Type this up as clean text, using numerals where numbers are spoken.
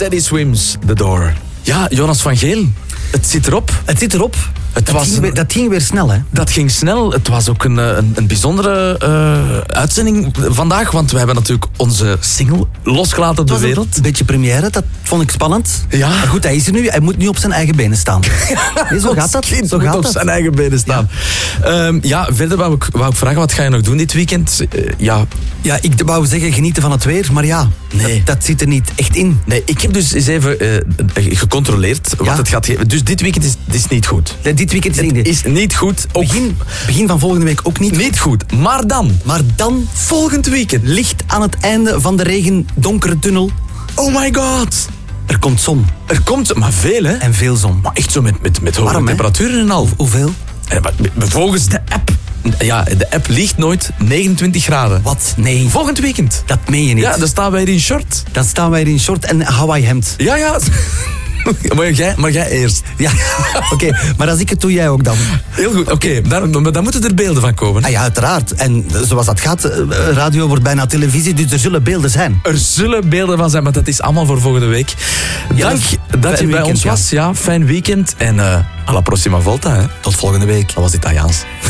Steady Swims, The Door. Ja, Jonas van Geel, het zit erop. Het zit erop. Dat ging weer snel, hè? Dat ging snel. Het was ook een bijzondere uitzending vandaag, want we hebben natuurlijk onze single losgelaten op de wereld. Een beetje première, dat vond ik spannend. Ja. Maar goed, hij is er nu. Hij moet nu op zijn eigen benen staan. Nee, zo gaat dat. Zo gaat op zijn eigen benen staan. Ja, verder wou ik vragen, wat ga je nog doen dit weekend? Ja, ik wou zeggen genieten van het weer, maar ja, nee. Dat zit er niet echt in. Nee, ik heb dus eens even gecontroleerd wat het gaat geven. Dus dit weekend is niet goed. Dit weekend is niet goed. Begin van volgende week ook niet. Niet goed. Maar dan volgend weekend. Licht aan het einde van de donkere tunnel. Oh my god. Er komt zon. Maar veel, hè? En veel zon. Maar echt zo met hoge warm, temperaturen en al. Hoeveel? Volgens de app. Ja, de app liegt nooit 29 graden. Wat? Nee. Volgend weekend. Dat meen je niet. Ja, dan staan wij hier in short. Dan staan wij hier in short en Hawaii hemd. Ja. Maar jij eerst. Ja, oké. Maar als ik het doe, jij ook dan. Heel goed, oké. Dan moeten er beelden van komen. Ah ja, uiteraard. En zoals dat gaat, radio wordt bijna televisie, dus er zullen beelden zijn. Er zullen beelden van zijn, maar dat is allemaal voor volgende week. Dank dat je bij ons was. Ja, fijn weekend. En à la prossima volta. Hè. Tot volgende week. Dat was Italiaans.